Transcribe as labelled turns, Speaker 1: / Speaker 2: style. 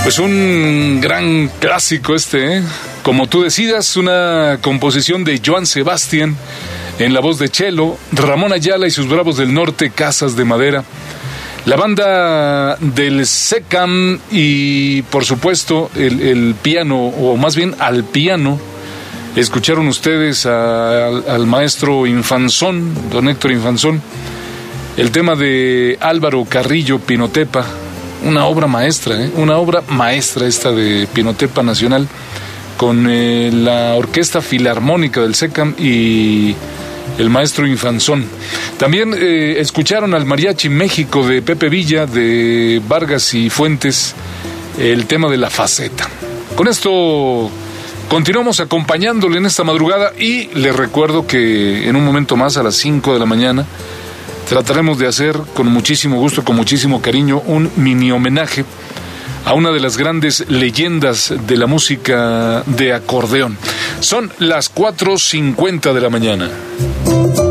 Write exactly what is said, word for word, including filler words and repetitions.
Speaker 1: Pues un gran clásico este, ¿eh? Como tú decidas, una composición de Joan Sebastián en la voz de Chelo, Ramón Ayala y sus Bravos del Norte, Casas de Madera, la banda del SECAM y por supuesto el, el piano, o más bien al piano. Escucharon ustedes a, al, al maestro Infanzón, don Héctor Infanzón, el tema de Álvaro Carrillo, Pinotepa. Una obra maestra, ¿eh? Una obra maestra esta de Pinotepa Nacional, con eh, la Orquesta Filarmónica del SECAM y el maestro Infanzón. También eh, escucharon al Mariachi México de Pepe Villa, de Vargas y Fuentes, el tema de La Faceta. Con esto continuamos acompañándole en esta madrugada y les recuerdo que en un momento más, a las cinco de la mañana, trataremos de hacer con muchísimo gusto, con muchísimo cariño, un mini homenaje a una de las grandes leyendas de la música de acordeón. Son las cuatro cincuenta de la mañana.